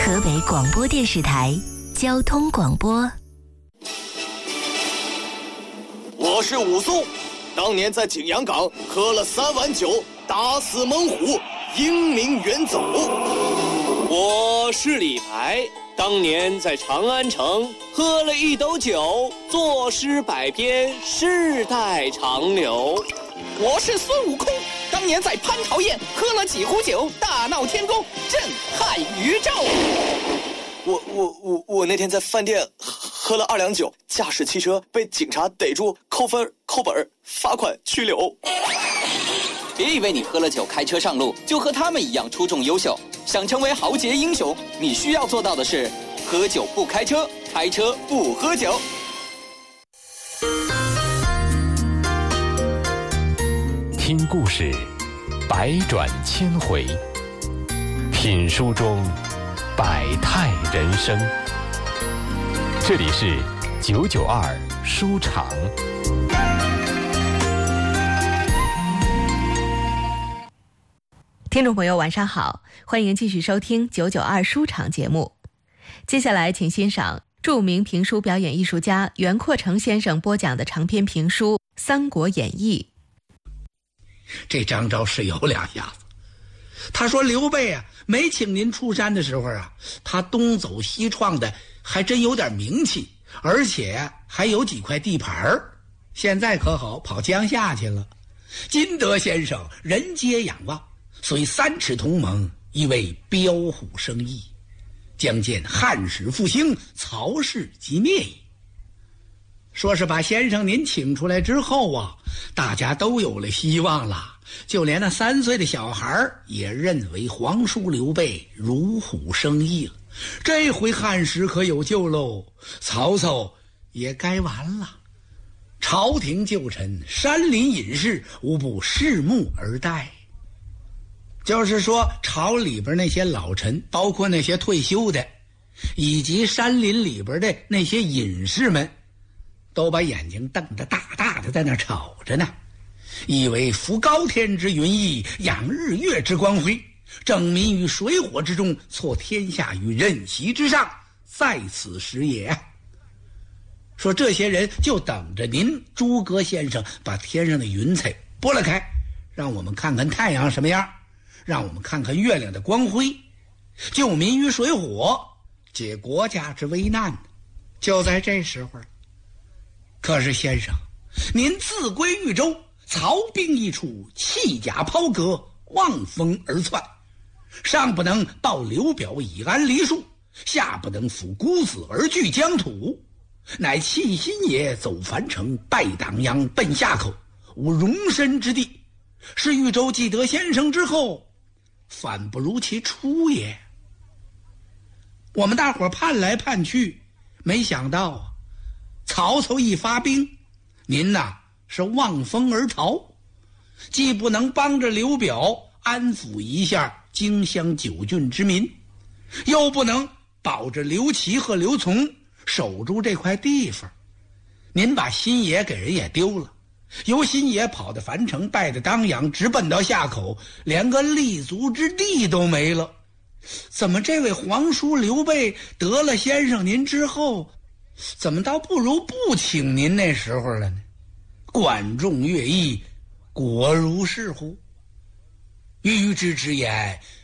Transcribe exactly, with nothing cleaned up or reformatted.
河北广播电视台交通广播。 我是武松，当年在景阳冈喝了三碗酒，打死猛虎，英名远走。 我是李白，当年在长安城喝了一斗酒，作诗百篇，世代长流。 我是孙悟空，当年在蟠桃宴喝了几壶酒，大闹天宫，震撼宇宙。 我我我我那天在饭店喝了二两酒，驾驶汽车被警察逮住，扣分、扣本、罚款、拘留。 别以为你喝了酒开车上路就和他们一样出众优秀，想成为豪杰英雄，你需要做到的是喝酒不开车，开车不喝酒。 听故事，百转千回；品书中，百态人生。这里是九九二书场。 听众朋友晚上好，欢迎继续收听九九二书场节目。接下来请欣赏著名评书表演艺术家袁阔成先生播讲的长篇评书《三国演义》。 这张昭是有两下子，他说刘备啊，没请您出山的时候啊，他东走西闯的还真有点名气，而且还有几块地盘儿。现在可好，跑江夏去了。金德先生人皆仰望，虽三尺同盟，亦为标虎生翼，将见汉室复兴，曹氏即灭矣。说是把先生您请出来之后啊，大家都有了希望了，就连那三岁的小孩也认为皇叔刘备如虎生翼了。这回汉室可有救喽，曹操也该完了。朝廷旧臣、山林隐士无不拭目而待。就是说，朝里边那些老臣，包括那些退休的，以及山林里边的那些隐士们，都把眼睛瞪得大大的，在那瞅着呢，以为扶高天之云翳，仰日月之光辉，正民于水火之中，挫天下于任席之上，在此时也。说这些人就等着您诸葛先生把天上的云彩拨了开，让我们看看太阳什么样，让我们看看月亮的光辉，救民于水火，解国家之危难。就在这时候，可是先生，您自归豫州，曹兵一出，弃甲抛戈，望风而窜，上不能报刘表以安黎庶，下不能抚孤子而据疆土，乃弃新野，走樊城，拜党阳，奔夏口，无容身之地。是豫州既得先生之后，反不如其初也。我们大伙盼来盼去，没想到啊，曹操一发兵，您呐是望风而逃，既不能帮着刘表安抚一下荆襄九郡之民，又不能保着刘琦和刘琮守住这块地方。您把新野给人也丢了，由新野跑到樊城，拜的当阳，直奔到夏口，连个立足之地都没了。怎么这位皇叔刘备得了先生您之后，怎么倒不如不请您那时候了呢？管仲乐毅，果如是乎？欲知之言，